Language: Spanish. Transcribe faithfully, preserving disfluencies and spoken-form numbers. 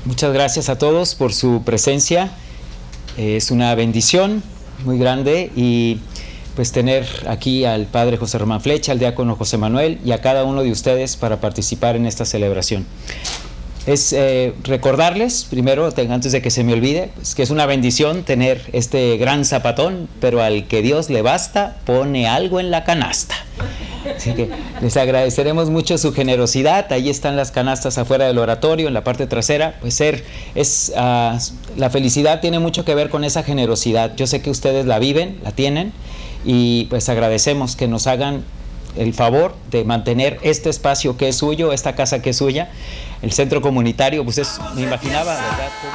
Muchas gracias a todos por su presencia. Es una bendición muy grande y pues tener aquí al Padre José Román Flecha, al Diácono José Manuel y a cada uno de ustedes para participar en esta celebración. Es eh, recordarles, primero, antes de que se me olvide, pues, que es una bendición tener este gran zapatón, pero al que Dios le basta, pone algo en la canasta. Así que les agradeceremos mucho su generosidad. Ahí están las canastas afuera del oratorio, en la parte trasera. Pues ser, es, uh, la felicidad tiene mucho que ver con esa generosidad. Yo sé que ustedes la viven, la tienen, y pues agradecemos que nos hagan el favor de mantener este espacio que es suyo, esta casa que es suya. El centro comunitario, pues es, me imaginaba, ¿verdad?